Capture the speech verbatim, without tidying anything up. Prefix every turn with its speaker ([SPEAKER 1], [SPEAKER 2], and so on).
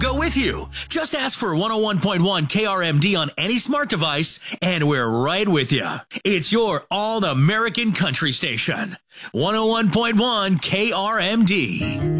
[SPEAKER 1] go with you. Just ask for one oh one point one K R M D on any smart device, and we're right with you. It's your all-American country station. one oh one point one K R M D.